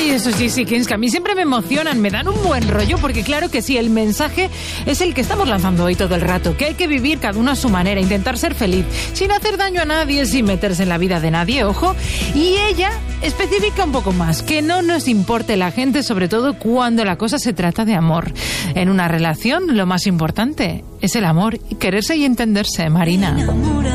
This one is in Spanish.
Ay, esos GC Kings que a mí siempre me emocionan, me dan un buen rollo, porque claro que sí, el mensaje es el que estamos lanzando hoy todo el rato, que hay que vivir cada uno a su manera, intentar ser feliz, sin hacer daño a nadie, sin meterse en la vida de nadie, ojo. Y ella especifica un poco más, que no nos importe la gente, sobre todo cuando la cosa se trata de amor. En una relación, lo más importante es el amor, y quererse y entenderse, Marina.